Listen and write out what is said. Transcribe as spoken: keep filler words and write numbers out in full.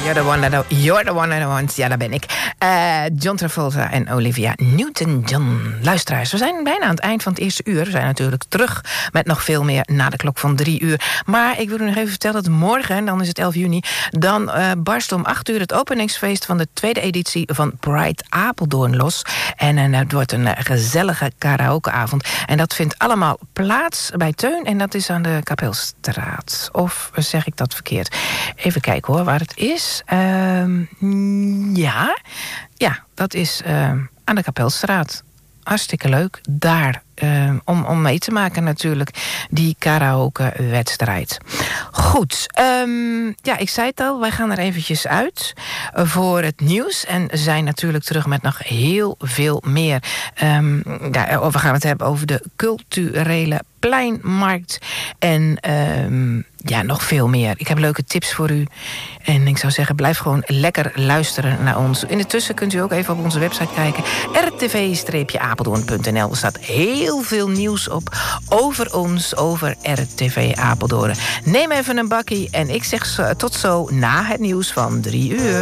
You're the one that you're the one that wants. Ja, daar ben ik. Uh, John Travolta en Olivia Newton-John. Luisteraars, we zijn bijna aan het eind van het eerste uur. We zijn natuurlijk terug met nog veel meer na de klok van drie uur. Maar ik wil u nog even vertellen dat morgen, en dan is het elf juni... dan uh, barst om acht uur het openingsfeest van de tweede editie van Pride Apeldoorn los. En uh, het wordt een uh, gezellige karaokeavond. En dat vindt allemaal plaats bij Teun. En dat is aan de Kapelstraat. Of zeg ik dat verkeerd? Even kijken hoor, waar het is. Uh, ja, ja, dat is uh, aan de Kapelstraat. Hartstikke leuk. Daar, uh, om, om mee te maken natuurlijk, die karaoke-wedstrijd. Goed, um, ja, ik zei het al, wij gaan er eventjes uit voor het nieuws. En zijn natuurlijk terug met nog heel veel meer. Um, ja, we gaan het hebben over de culturele pleinmarkt. En um, ja, nog veel meer. Ik heb leuke tips voor u. En ik zou zeggen, blijf gewoon lekker luisteren naar ons. Intussen kunt u ook even op onze website kijken. r t v apeldoorn punt n l. Er staat heel veel nieuws op over ons, over R T V Apeldoorn. Neem even een bakkie en ik zeg tot zo na het nieuws van drie uur.